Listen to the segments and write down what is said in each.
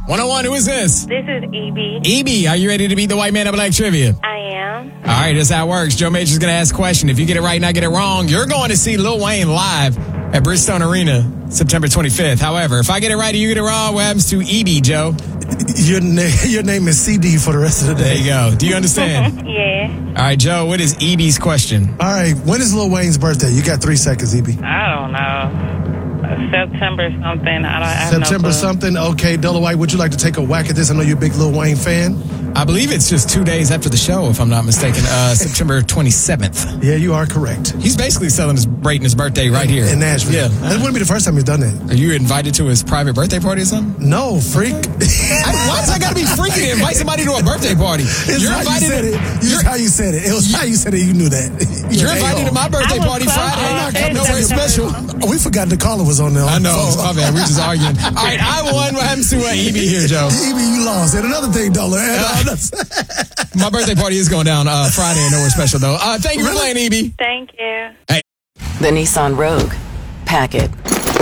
101, who is this? This is Evie. Evie, are you ready to beat the white man of black trivia? I am. All right, that's how it works. Joe Major's going to ask a question. If you get it right and I get it wrong, you're going to see Lil Wayne live at Bridgestone Arena September 25th. However, if I get it right and you get it wrong, what happens to Evie, Joe? Your name is CD for the rest of the day. There you go. Do you understand? Yeah. All right, Joe, what is Evie's question? All right, when is Lil Wayne's birthday? You got 3 seconds, Evie. I don't know. September something. I have September no clue. something. Okay, Della White, would you like to take a whack at this? I know you're a big Lil Wayne fan. I believe it's just 2 days after the show, if I'm not mistaken. September 27th. Yeah, you are correct. He's basically celebrating his birthday right here. In Nashville. Yeah. That wouldn't be the first time he's done that. Are you invited to his private birthday party or something? No, freak. Why's I gotta be freaky to invite somebody to a birthday party? It's how you said it. It's how you said it. It was how you said it. You knew that. You're invited to my birthday party Friday. Come nowhere special. We forgot the caller was on there. I know. My bad. We're just arguing. All right, I won. What happens to Evie here, Joe? Evie, you lost. And another thing, Dollar. My birthday party is going down Friday and nowhere special, though. Thank you for playing, Evie. Thank you. Hey. The Nissan Rogue. Pack it.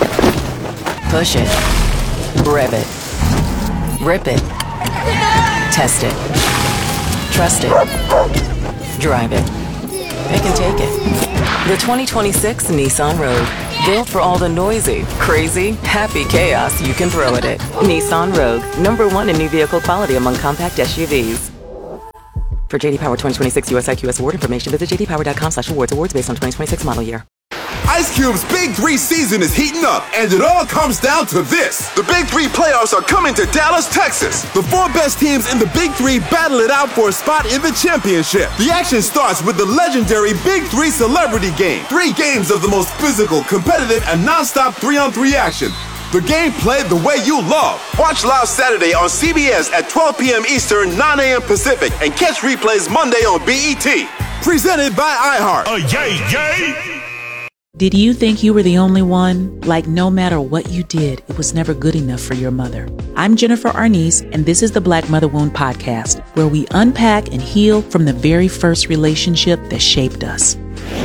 Push it. Rev it. Rip it. Test it. Trust it. Drive it. Pick and take it. The 2026 Nissan Rogue. Built for all the noisy, crazy, happy chaos you can throw at it. Nissan Rogue. #1 in new vehicle quality among compact SUVs. For JD Power 2026 US IQS award information, visit jdpower.com/awards. Awards based on 2026 model year. Ice Cube's Big 3 season is heating up, and it all comes down to this. The Big 3 playoffs are coming to Dallas, Texas. The 4 best teams in the Big 3 battle it out for a spot in the championship. The action starts with the legendary Big 3 Celebrity Game. 3 games of the most physical, competitive, and non-stop 3-on-3 action. The game played the way you love. Watch live Saturday on CBS at 12 p.m. Eastern, 9 a.m. Pacific, and catch replays Monday on BET. Presented by iHeart. Yay! Did you think you were the only one? Like, no matter what you did, it was never good enough for your mother. I'm Jennifer Arnice, and this is the Black Mother Wound Podcast, where we unpack and heal from the very first relationship that shaped us.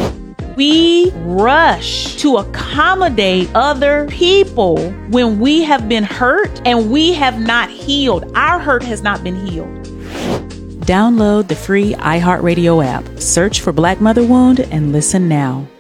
We rush to accommodate other people when we have been hurt and we have not healed. Our hurt has not been healed. Download the free iHeartRadio app. Search for Black Mother Wound and listen now.